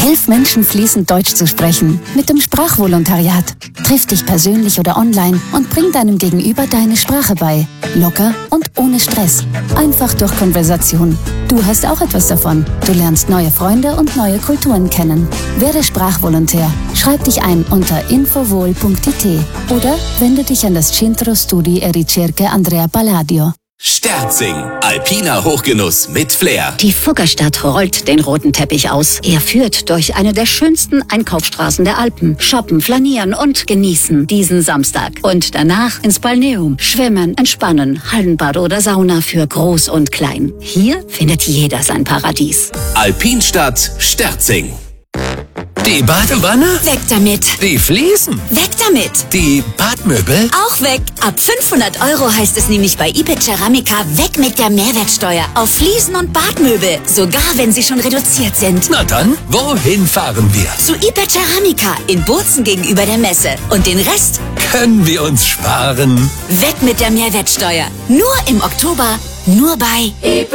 Hilf Menschen fließend Deutsch zu sprechen mit dem Sprachvolontariat. Triff dich persönlich oder online und bring deinem Gegenüber deine Sprache bei. Locker und ohne Stress. Einfach durch Konversation. Du hast auch etwas davon. Du lernst neue Freunde und neue Kulturen kennen. Werde Sprachvolontär. Schreib dich ein unter infovol.it oder wende dich an das Centro Studi e Ricerche Andrea Palladio. Sterzing. Alpiner Hochgenuss mit Flair. Die Fuggerstadt rollt den roten Teppich aus. Er führt durch eine der schönsten Einkaufsstraßen der Alpen. Shoppen, flanieren und genießen diesen Samstag. Und danach ins Balneum. Schwimmen, entspannen, Hallenbad oder Sauna für Groß und Klein. Hier findet jeder sein Paradies. Alpinstadt Sterzing. Die Badewanne? Weg damit. Die Fliesen? Weg damit. Die Badmöbel? Auch weg. Ab 500 € heißt es nämlich bei IP Ceramica weg mit der Mehrwertsteuer auf Fliesen und Badmöbel. Sogar wenn sie schon reduziert sind. Na dann, wohin fahren wir? Zu IP Ceramica in Bozen gegenüber der Messe. Und den Rest Können wir uns sparen? weg mit der Mehrwertsteuer. Nur im Oktober, nur bei IP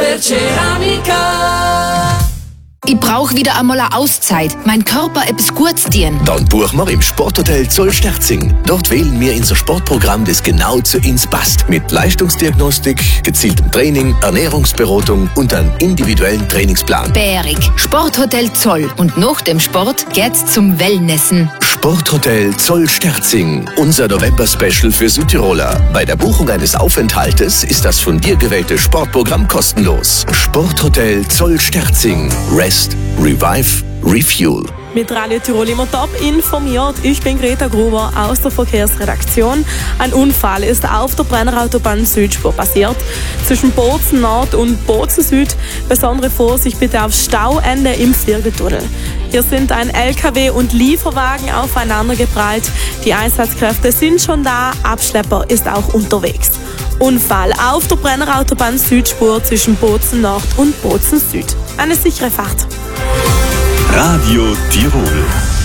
Ceramica. Ich brauche wieder einmal eine Auszeit. Mein Körper etwas Gutes tun. Dann buchen wir im Sporthotel Zoll Sterzing. Dort wählen wir unser Sportprogramm, das genau zu uns passt. Mit Leistungsdiagnostik, gezieltem Training, Ernährungsberatung und einem individuellen Trainingsplan. Bärig. Sporthotel Zoll. Und nach dem Sport geht's zum Wellnessen. Sporthotel Zoll Sterzing. Unser November-Special für Südtiroler. Bei der Buchung eines Aufenthaltes ist das von dir gewählte Sportprogramm kostenlos. Sporthotel Zoll Sterzing. Rest, Revive, Refuel. Mit Radio Tirol immer top informiert. Ich bin Greta Gruber aus der Verkehrsredaktion. Ein Unfall ist auf der Brennerautobahn Südspur passiert. Zwischen Bozen Nord und Bozen Süd. Besondere Vorsicht bitte auf Stauende im Viergeltunnel. Hier sind ein LKW und Lieferwagen aufeinander geprallt. Die Einsatzkräfte sind schon da. Abschlepper ist auch unterwegs. Unfall auf der Brennerautobahn Südspur zwischen Bozen Nord und Bozen Süd. Eine sichere Fahrt. Radio Tirol.